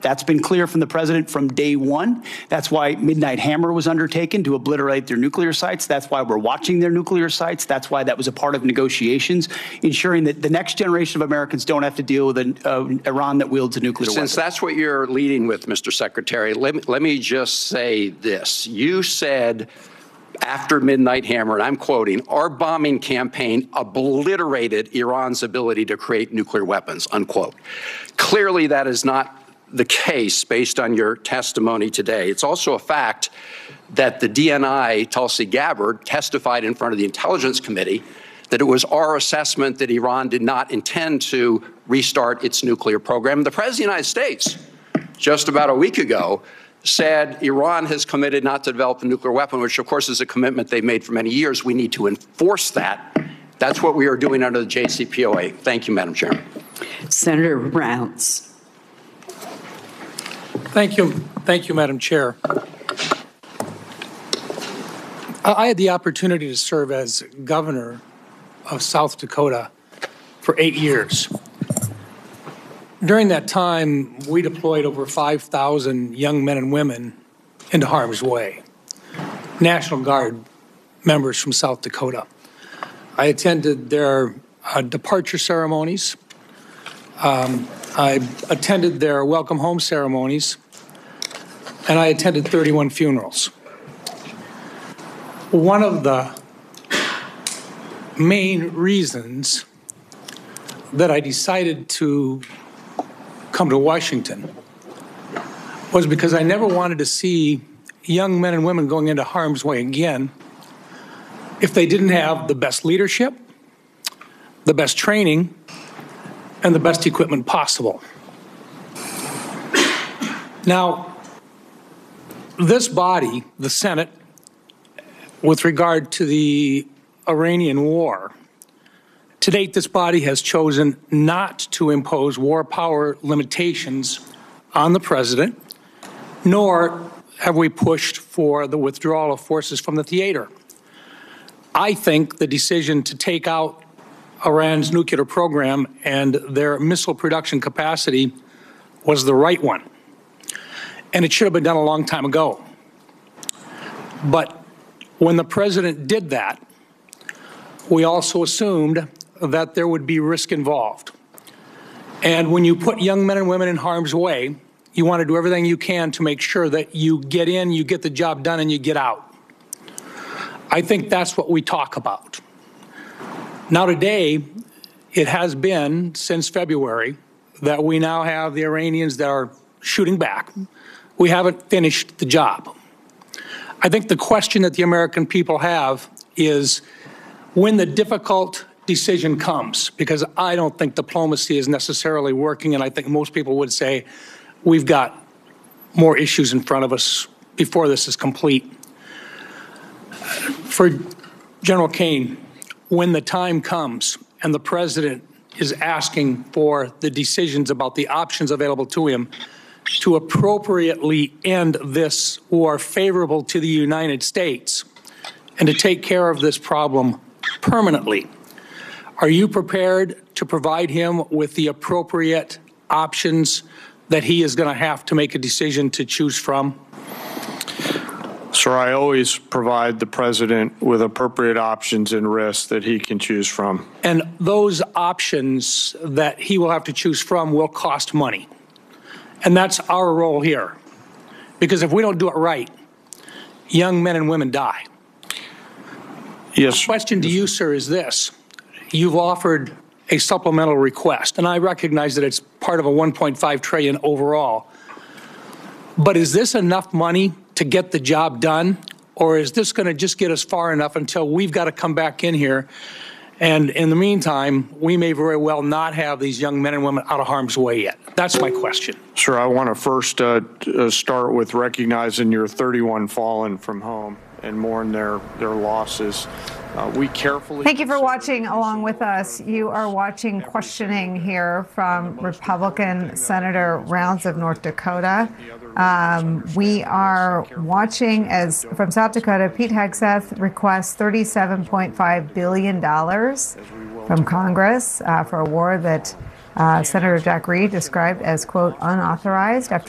That's been clear from the president from day one. That's why Midnight Hammer was undertaken, to obliterate their nuclear sites. That's why we're watching their nuclear sites. That's why that was a part of negotiations, ensuring that the next generation of Americans don't have to deal with an Iran that wields a nuclear weapon. Since that's what you're leading with, Mr. Secretary, let me just say this. You said after Midnight Hammer, and I'm quoting, "Our bombing campaign obliterated Iran's ability to create nuclear weapons," unquote. Clearly, that is not the case based on your testimony today. It's also a fact that the DNI, Tulsi Gabbard, testified in front of the Intelligence Committee that it was our assessment that Iran did not intend to restart its nuclear program. The President of the United States, just about a week ago, said Iran has committed not to develop a nuclear weapon, which, of course, is a commitment they've made for many years. We need to enforce that. That's what we are doing under the JCPOA. Thank you, Madam Chairman. Senator Rounds. Thank you. Thank you, Madam Chair. I had the opportunity to serve as governor of South Dakota for 8 years. During that time, we deployed over 5,000 young men and women into harm's way, National Guard members from South Dakota. I attended their departure ceremonies. I attended their welcome home ceremonies, and I attended 31 funerals. One of the main reasons that I decided to come to Washington was because I never wanted to see young men and women going into harm's way again if they didn't have the best leadership, the best training, and the best equipment possible. Now, this body, the Senate, with regard to the Iranian war, to date, this body has chosen not to impose war power limitations on the president, nor have we pushed for the withdrawal of forces from the theater. I think the decision to take out Iran's nuclear program and their missile production capacity was the right one, and it should have been done a long time ago. But when the president did that, we also assumed that there would be risk involved. And when you put young men and women in harm's way, you want to do everything you can to make sure that you get in, you get the job done, and you get out. I think that's what we talk about. Now today, it has been since February that we now have the Iranians that are shooting back. We haven't finished the job. I think the question that the American people have is, when the difficult decision comes, because I don't think diplomacy is necessarily working, and I think most people would say we've got more issues in front of us before this is complete. For General Kane, when the time comes and the president is asking for the decisions about the options available to him to appropriately end this war favorable to the United States and to take care of this problem permanently, are you prepared to provide him with the appropriate options that he is going to have to make a decision to choose from? Sir, I always provide the president with appropriate options and risks that he can choose from. And those options that he will have to choose from will cost money. And that's our role here. Because if we don't do it right, young men and women die. Yes. The question to you, sir, is this. You've offered a supplemental request, and I recognize that it's part of a $1.5 trillion overall. But is this enough money to get the job done, or is this going to just get us far enough until we've got to come back in here? And in the meantime, we may very well not have these young men and women out of harm's way yet. That's my question. Sir, I want to first start with recognizing your 31 fallen from home and mourn their losses. We carefully. Thank you for watching along with us. You are watching questioning here from Republican Senator Rounds of North Dakota. We are watching as from South Dakota, Pete Hegseth requests $37.5 billion from Congress for a war that Senator Jack Reed described as, quote, unauthorized after